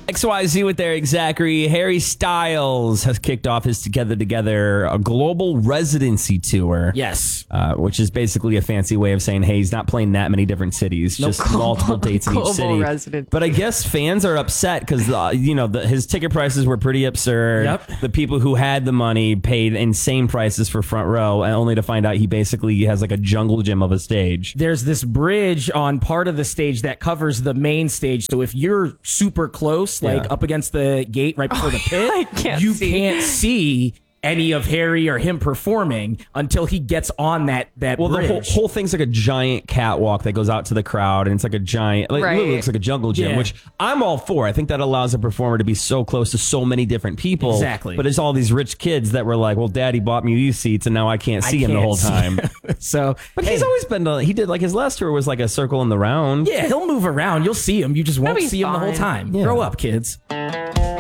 XYZ with Eric Zachary. Harry Styles has kicked off his Together a global residency tour. Yes. Which is basically a fancy way of saying, hey, he's not playing that many different cities, just multiple dates in each city. Residency. But I guess fans are upset because, his ticket prices were pretty absurd. Yep. The people who had the money paid insane prices for front row, and only to find out he basically has like a jungle gym of a stage. There's this bridge on part of the stage that covers the main stage. So if you're super close, like up against the gate right before the pit, you can't see any of Harry or him performing until he gets on that bridge. The whole thing's like a giant catwalk that goes out to the crowd, and it's like a giant, it literally looks like a jungle gym, which I'm all for. I think that allows a performer to be so close to so many different people. Exactly. But it's all these rich kids that were like, well, Daddy bought me these seats, and now I can't see him the whole time. But he's always been, he did like his last tour was like a circle in the round. Yeah, he'll move around. You'll see him. You just won't see him the whole time. Yeah. Grow up, kids.